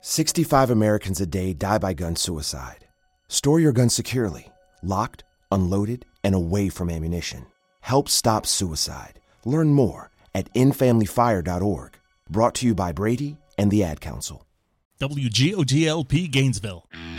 65 Americans a day die by gun suicide. Store your gun securely, locked, unloaded, and away from ammunition. Help stop suicide. Learn more at endfamilyfire.org. Brought to you by Brady and the Ad Council. WGOGLP Gainesville.